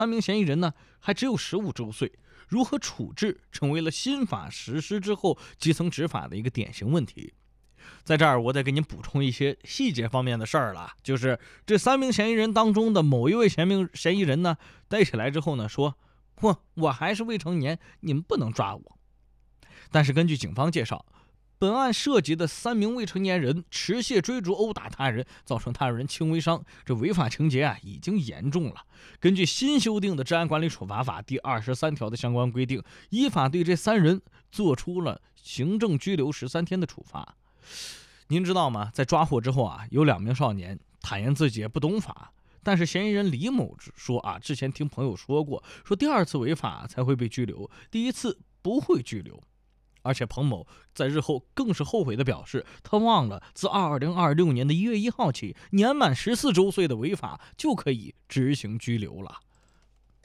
3名嫌疑人呢还只有15周岁，如何处置成为了新法实施之后基层执法的一个典型问题。在这儿我得给您补充一些细节方面的事儿了，就是这3名嫌疑人当中的某一位嫌疑人呢，逮起来之后呢说，我还是未成年，你们不能抓我。但是根据警方介绍，本案涉及的3名未成年人持械追逐殴打他人，造成他人轻微伤，这违法情节已经严重了。根据新修订的治安管理处罚法第23条的相关规定，依法对这3人做出了行政拘留13天的处罚。您知道吗？在抓获之后有2名少年坦言自己也不懂法，但是嫌疑人李某说之前听朋友说过，说第2次违法才会被拘留，第1次不会拘留。而且彭某在日后更是后悔地表示，他忘了自2026年的1月1号起，年满14周岁的违法就可以执行拘留了。